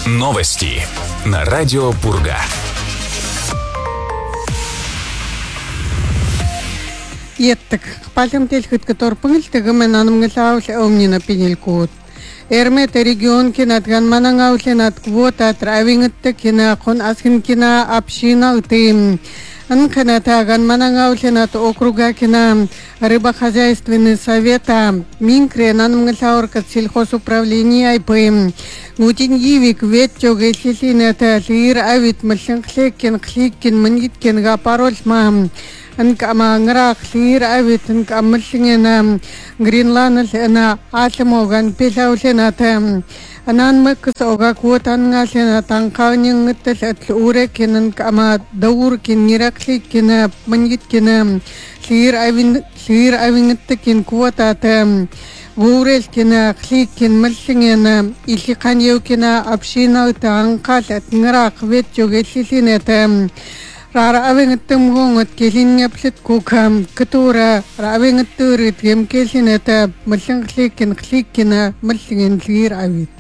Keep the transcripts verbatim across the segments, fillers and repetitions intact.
Новости на радио Пурга. Еттик, палем телхит которпыңыл тегімен анымғылауыл әумнина пенелкуд. Эрмет регион кинат ганманаңауленат квота травингытты кина хон асхин кина община утым. Анканата ганманаңауленат округа кина рыбохозяйственный совета Минкре нанымғылауркат сельхозуправления айпым. Мутиньевик ветчо геслисинета лир авит мылшынқлеккен қликкен мыниткен гапарольсма. Анкама ngrak lir awit anka amlingena Greenland na atmogan pilawlena tam anan makus oga kuotan nga sena tangkawning ngetel at ure kenan kama daur kin nirakli kina manjit kina lir awin lir awin tekin kuota tam ure kina klik kin malingena ilikan yu kina abshina tangkal at ngrak vet jogesilina tam Rara awingatum gongot kelin yapsit kukam katura rawingatur gem kelineta malang klikin klikina malingin lir awit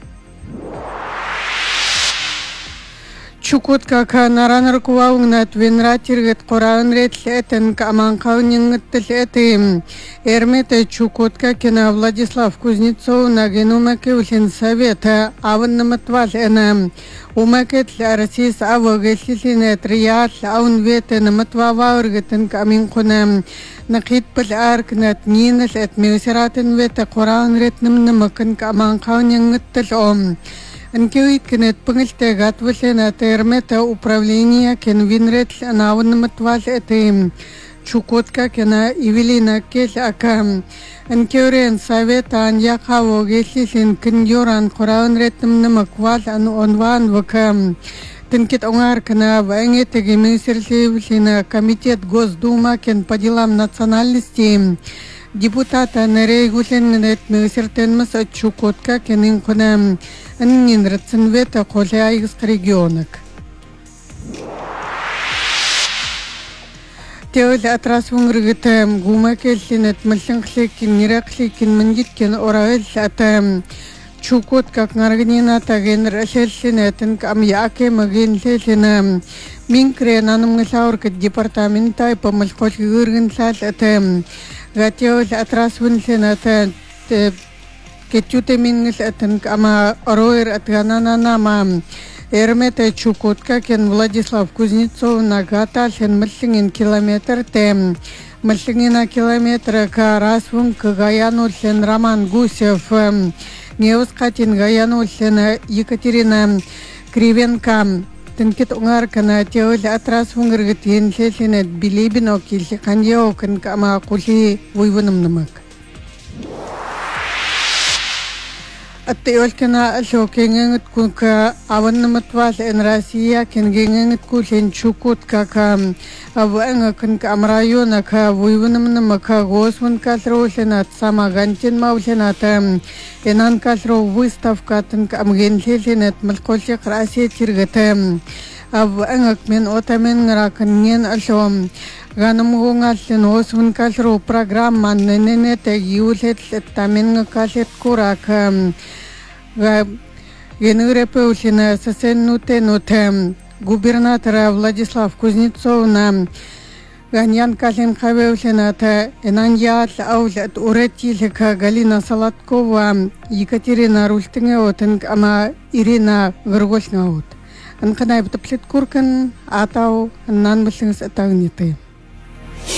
Chukut kaka naranar kuwaung nat winratirgat qoraun ret leten kamang kauning letem Ermete Chukut kakina Vladislav Kuznetsov nagенумаке улин совета аван наматвал энам Умакет Российс авагеслисине трият аун вете наматваваургатен камин кунам накит пал аркнат нинас эт мевсератен вете қораун рет намнамакан каман kauning ом Анкевит кенет пыңылте гатвылена термета управления кен винрет анаванаматвал этим Чукотка кена Ивелина кел акам Анкеврен совета аньякаво геслисин кеньоран қораун ретным намаквал ан онван вакам Тенкет онгар кена ваенгетеги министерстве комитет Госдума кен по делам национальности Депутата нарегулен министерственмас от Чукотка кенин кунам аннин рацинвета коляйгс регионок. Теол атрас вунгргетем гумакелсинет малсанхлекин нираклекин мандиткин orael атам Чукотка нгаргнина таген расельсинетен камяке магенлесина Минкре нанымгылаурка департамента по малхолгыргын сатам Гатеол атрас вунсената кетюте мингэл атан кама ороер атганана мам Эрмете Чукотка кен Владислав Кузнецов нагатален маллингин километр тем маллингина километра карасвун кагаянулен Роман Гусев Неускатин гаянулен Екатерина Кривенко Тенкет унгаркана теол атрас вунгргет енлесинет билибино килси каньео кан кама кули вуйвунамнамак Аттеол кана алокенгет кунка аваннаматвал эн Россия кенгенгет кулен Чукотка кам аванга кан кам района ка вуйвунамнамака госвун катролена самагантин маулена Энан калро выставка тан кам генлесинет малколси красе тиргетем авангак мен отамен нраканген алом ганамгонгален освун калро программа нененете юлет тамен калет курак генерепеулина сасеннуте нотем губернатора Владислав Кузнецов на Ганьян кален хавеулината энаньял аулет уретилика Галина Солодкова Екатерина Рультингеотен ама Ирина Горгошнаут Анканай бтаплет куркан атау нанбалыңыз атагниты